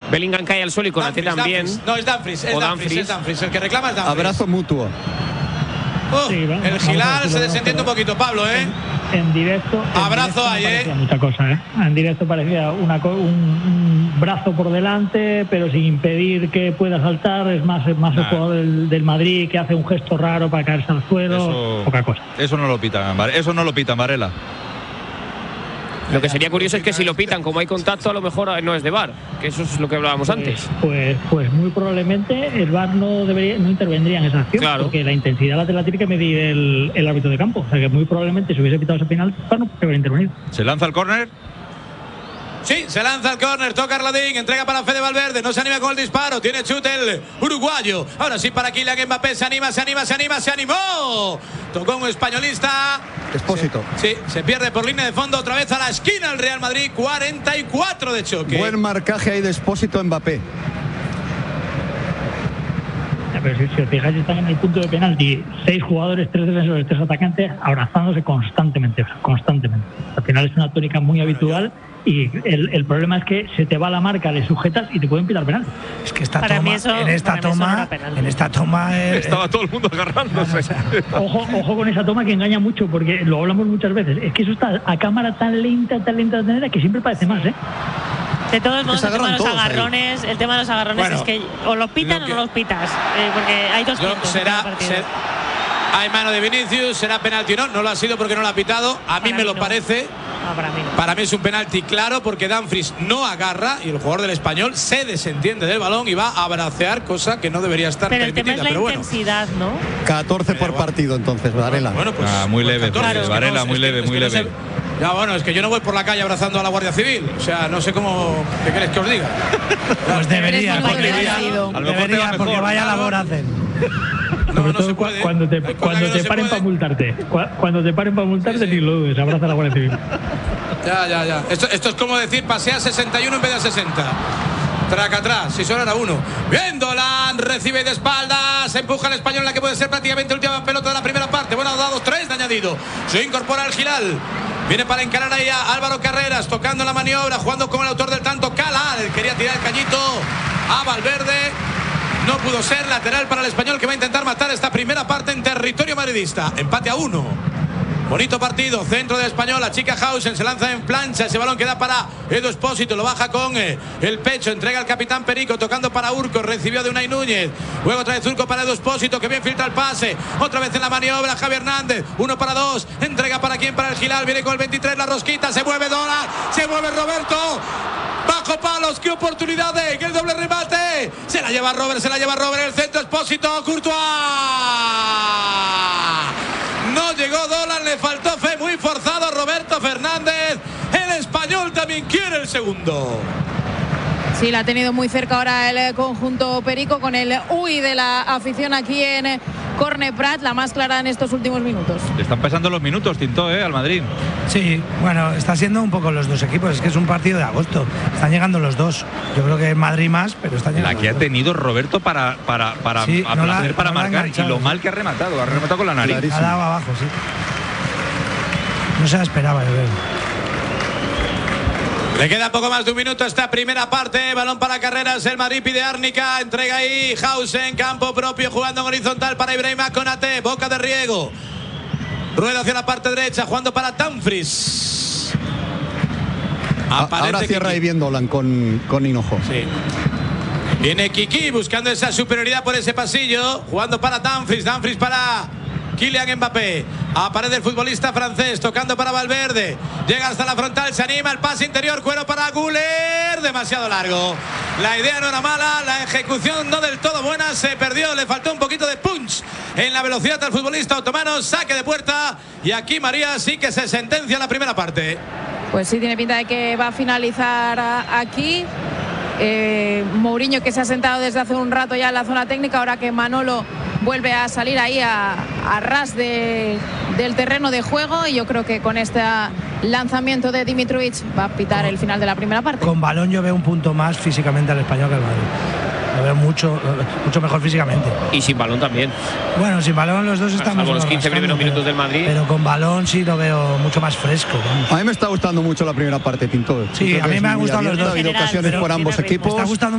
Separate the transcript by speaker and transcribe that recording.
Speaker 1: Bellingham cae al suelo y Konaté también.
Speaker 2: No, es Dumfries, es Dumfries. El que reclama es Dumfries.
Speaker 3: Abrazo mutuo.
Speaker 2: Sí, el Gilal se desentiende un poquito, Pablo, ¿eh?
Speaker 4: En directo.
Speaker 2: Abrazo ahí,
Speaker 4: Mucha cosa, ¿eh? En directo parecía un brazo por delante, pero sin impedir que pueda saltar. Es más el jugador del Madrid que hace un gesto raro para caerse al suelo. Poca cosa.
Speaker 5: Eso no lo pitan, Varela.
Speaker 1: Lo que sería curioso es que si lo pitan, como hay contacto, a lo mejor no es de VAR, que eso es lo que hablábamos antes.
Speaker 4: Pues muy probablemente el VAR no intervendría en esa acción,
Speaker 1: claro,
Speaker 4: porque la intensidad la tiene que medir el árbitro de campo. O sea que muy probablemente si hubiese pitado ese penal, el VAR no podría intervenir.
Speaker 5: ¿Se lanza el córner?
Speaker 2: Sí, se lanza el córner, toca Arladín, entrega para Fede Valverde, no se anima con el disparo, tiene chute el uruguayo. Ahora sí para Kylian Mbappé, se animó. Tocó un españolista.
Speaker 3: Expósito.
Speaker 2: Se pierde por línea de fondo, otra vez a la esquina el Real Madrid, 44 de choque.
Speaker 3: Buen marcaje ahí de Expósito Mbappé.
Speaker 4: Pero si os fijáis, están en el punto de penalti 6 jugadores, 3 defensores, 3 atacantes, abrazándose constantemente. Al final es una tónica muy habitual. Y el problema es que se te va la marca, le sujetas y te pueden pitar penal.
Speaker 6: Es que en esta toma
Speaker 5: estaba todo el mundo agarrándose.
Speaker 4: Ojo con esa toma, que engaña mucho, porque lo hablamos muchas veces. Es que eso está a cámara tan lenta de manera que siempre parece más, ¿eh?
Speaker 7: De todos modos, el tema de los agarrones, es que o los pitan o no los pitas, porque hay dos puntos.
Speaker 2: Hay mano de Vinicius, será penalti o no lo ha sido porque no lo ha pitado. A mí me lo parece. Para mí es un penalti claro, porque Dumfries no agarra y el jugador del Español se desentiende del balón y va a abracear, cosa que no debería estar permitida.
Speaker 7: Pero el tema es la intensidad, ¿no?
Speaker 3: 14 por partido entonces, Varela.
Speaker 2: Bueno, pues
Speaker 5: muy leve, Varela, muy leve.
Speaker 2: Ya, bueno, es que yo no voy por la calle abrazando a la Guardia Civil. O sea, no sé cómo. ¿Qué queréis que os diga?
Speaker 6: Pues debería,
Speaker 5: a lo mejor
Speaker 6: porque vaya labor hacen.
Speaker 2: No se puede.
Speaker 4: Cuando te paren para multarte. Cuando te paren para multarte, ni lo dudes, abraza a la Guardia Civil.
Speaker 2: Ya. Esto es como decir, pasea 61 en vez de 60. Traca atrás, si solo era uno. Bien, Dolan recibe de espaldas, empuja al Español, la que puede ser prácticamente última pelota de la primera parte. Bueno, ha dado 3 de añadido. Se incorpora el Gilal. Viene para encarar ahí a Álvaro Carreras, tocando la maniobra, jugando con el autor del tanto, Cala. Quería tirar el cañito a Valverde. No pudo ser, lateral para el Español, que va a intentar matar esta primera parte en territorio madridista. Empate a 1. Bonito partido, centro del Español, la chica Hausen se lanza en plancha, ese balón queda para Edu Expósito, lo baja con el pecho, entrega al capitán Perico, tocando para Urco, recibió de Unai Núñez, luego otra vez Urco para Edu Expósito, que bien filtra el pase, otra vez en la maniobra Javi Hernández, 1 para 2, entrega para quién, para el Gilal, viene con el 23, la rosquita, se mueve Dora, se mueve Roberto, bajo palos, qué oportunidad de el doble remate, se la lleva Robert, el centro Expósito, Courtois. No llegó Dolan, le faltó fe, muy forzado Roberto Fernández. El Español también quiere el segundo.
Speaker 8: Sí, la ha tenido muy cerca ahora el conjunto Perico, con el de la afición aquí en Corne Prat, la más clara en estos últimos minutos.
Speaker 5: Le están pasando los minutos, Tintó, al Madrid.
Speaker 6: Sí, bueno, está siendo un poco los dos equipos, es que es un partido de agosto, están llegando los dos. Yo creo que Madrid más, pero están llegando.
Speaker 5: La que ha tenido Roberto para marcar, y lo mal que ha rematado con la nariz.
Speaker 6: Ha dado abajo, sí. No se la esperaba, yo creo.
Speaker 2: Le queda poco más de un minuto esta primera parte. Balón para Carreras. El Madrid pide Árnica. Entrega ahí Hausen. Campo propio. Jugando en horizontal para Ibrahima Konaté. Boca de Riego. Rueda hacia la parte derecha. Jugando para Dumfries.
Speaker 3: Ahora cierra ahí bien Dolan con Hinojo.
Speaker 2: Sí. Viene Kiki buscando esa superioridad por ese pasillo. Jugando para Dumfries. Dumfries para Kylian Mbappé. Aparece el futbolista francés, tocando para Valverde. Llega hasta la frontal, se anima, el pase interior, cuero para Güler. Demasiado largo. La idea no era mala, la ejecución no del todo buena. Se perdió, le faltó un poquito de punch en la velocidad al futbolista otomano. Saque de puerta. Y aquí María sí que se sentencia la primera parte.
Speaker 8: Pues sí, tiene pinta de que va a finalizar aquí. Mourinho, que se ha sentado desde hace un rato ya en la zona técnica, ahora que Manolo vuelve a salir ahí a ras del terreno de juego, y yo creo que con este lanzamiento de Dimitrovic va a pitar el final de la primera parte.
Speaker 6: Con balón yo veo un punto más físicamente al Español que al Madrid. Lo veo mucho mejor físicamente.
Speaker 1: Y sin balón también.
Speaker 6: Bueno, sin balón los dos estamos.
Speaker 1: Salvo los 15 primeros minutos del Madrid.
Speaker 6: Pero con balón sí lo veo mucho más fresco. Vamos.
Speaker 3: A mí me está gustando mucho la primera parte, Tinto.
Speaker 6: Sí, a mí me ha gustado los dos.
Speaker 3: Ha habido ocasiones por ambos equipos.
Speaker 6: Me está gustando